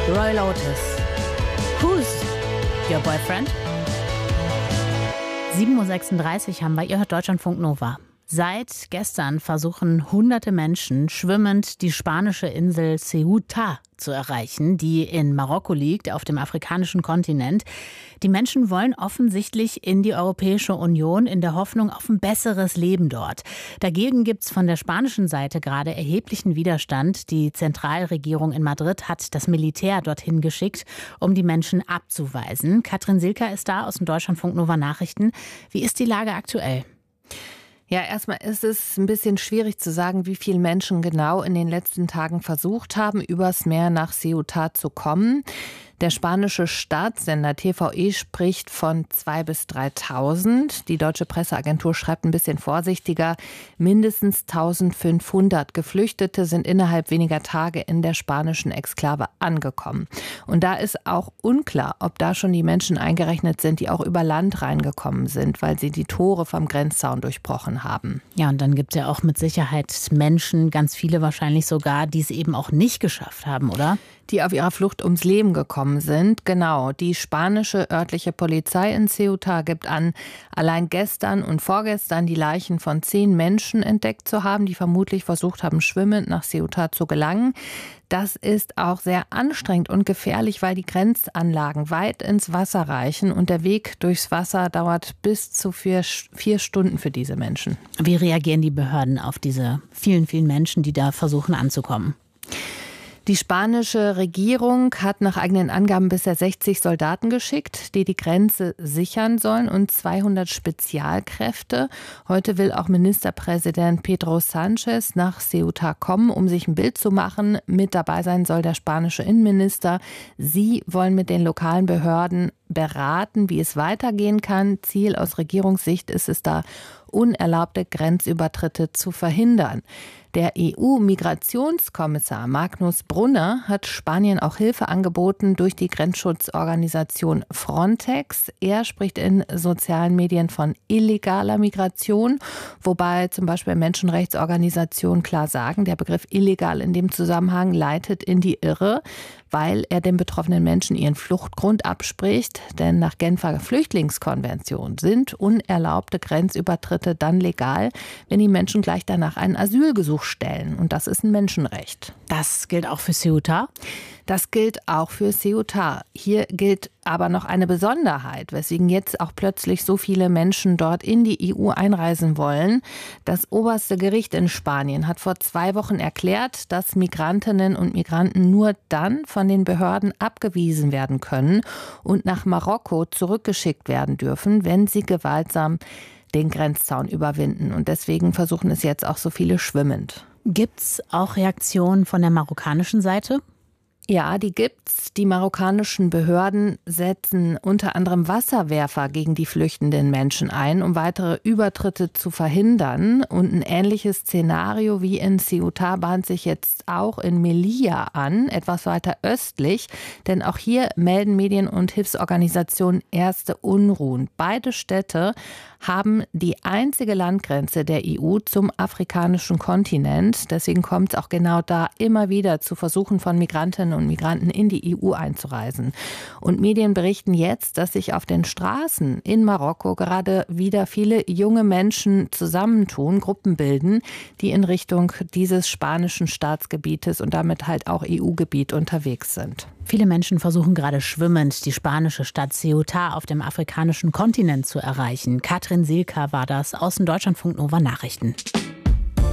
Roy Lotus. Who's your boyfriend? 7:36 Uhr haben wir. Ihr hört Deutschlandfunk Nova. Seit gestern versuchen hunderte Menschen schwimmend die spanische Insel Ceuta zu erreichen, die in Marokko liegt, auf dem afrikanischen Kontinent. Die Menschen wollen offensichtlich in die Europäische Union in der Hoffnung auf ein besseres Leben dort. Dagegen gibt es von der spanischen Seite gerade erheblichen Widerstand. Die Zentralregierung in Madrid hat das Militär dorthin geschickt, um die Menschen abzuweisen. Katrin Silka ist da aus dem Deutschlandfunk Nova Nachrichten. Wie ist die Lage aktuell? Ja, erstmal ist es ein bisschen schwierig zu sagen, wie viele Menschen genau in den letzten Tagen versucht haben, übers Meer nach Ceuta zu kommen. Der spanische Staatssender TVE spricht von 2.000 bis 3.000. Die deutsche Presseagentur schreibt ein bisschen vorsichtiger. Mindestens 1.500 Geflüchtete sind innerhalb weniger Tage in der spanischen Exklave angekommen. Und da ist auch unklar, ob da schon die Menschen eingerechnet sind, die auch über Land reingekommen sind, weil sie die Tore vom Grenzzaun durchbrochen haben. Ja, und dann gibt es ja auch mit Sicherheit Menschen, ganz viele wahrscheinlich sogar, die es eben auch nicht geschafft haben, oder? Die auf ihrer Flucht ums Leben gekommen sind. Genau, die spanische örtliche Polizei in Ceuta gibt an, allein gestern und vorgestern die Leichen von 10 Menschen entdeckt zu haben, die vermutlich versucht haben, schwimmend nach Ceuta zu gelangen. Das ist auch sehr anstrengend und gefährlich, weil die Grenzanlagen weit ins Wasser reichen und der Weg durchs Wasser dauert bis zu 4 Stunden für diese Menschen. Wie reagieren die Behörden auf diese vielen, vielen Menschen, die da versuchen anzukommen? Die spanische Regierung hat nach eigenen Angaben bisher 60 Soldaten geschickt, die die Grenze sichern sollen, und 200 Spezialkräfte. Heute will auch Ministerpräsident Pedro Sánchez nach Ceuta kommen, um sich ein Bild zu machen. Mit dabei sein soll der spanische Innenminister. Sie wollen mit den lokalen Behörden beraten, wie es weitergehen kann. Ziel aus Regierungssicht ist es da, unerlaubte Grenzübertritte zu verhindern. Der EU-Migrationskommissar Magnus Brunner hat Spanien auch Hilfe angeboten durch die Grenzschutzorganisation Frontex. Er spricht in sozialen Medien von illegaler Migration, wobei zum Beispiel Menschenrechtsorganisationen klar sagen, der Begriff illegal in dem Zusammenhang leitet in die Irre, weil er den betroffenen Menschen ihren Fluchtgrund abspricht. Denn nach Genfer Flüchtlingskonvention sind unerlaubte Grenzübertritte dann legal, wenn die Menschen gleich danach ein Asylgesuch stellen. Und das ist ein Menschenrecht. Das gilt auch für Ceuta? Das gilt auch für Ceuta. Hier gilt aber noch eine Besonderheit, weswegen jetzt auch plötzlich so viele Menschen dort in die EU einreisen wollen. Das oberste Gericht in Spanien hat vor 2 Wochen erklärt, dass Migrantinnen und Migranten nur dann von den Behörden abgewiesen werden können und nach Marokko zurückgeschickt werden dürfen, wenn sie gewaltsam den Grenzzaun überwinden. Und deswegen versuchen es jetzt auch so viele schwimmend. Gibt's auch Reaktionen von der marokkanischen Seite? Ja, die gibt's. Die marokkanischen Behörden setzen unter anderem Wasserwerfer gegen die flüchtenden Menschen ein, um weitere Übertritte zu verhindern. Und ein ähnliches Szenario wie in Ceuta bahnt sich jetzt auch in Melilla an, etwas weiter östlich. Denn auch hier melden Medien und Hilfsorganisationen erste Unruhen. Beide Städte haben die einzige Landgrenze der EU zum afrikanischen Kontinent. Deswegen kommt es auch genau da immer wieder zu Versuchen von Migrantinnen und Migranten in die EU einzureisen. Und Medien berichten jetzt, dass sich auf den Straßen in Marokko gerade wieder viele junge Menschen zusammentun, Gruppen bilden, die in Richtung dieses spanischen Staatsgebietes und damit halt auch EU-Gebiet unterwegs sind. Viele Menschen versuchen gerade schwimmend die spanische Stadt Ceuta auf dem afrikanischen Kontinent zu erreichen. Katrin Silka war das aus dem Deutschlandfunk Nova Nachrichten.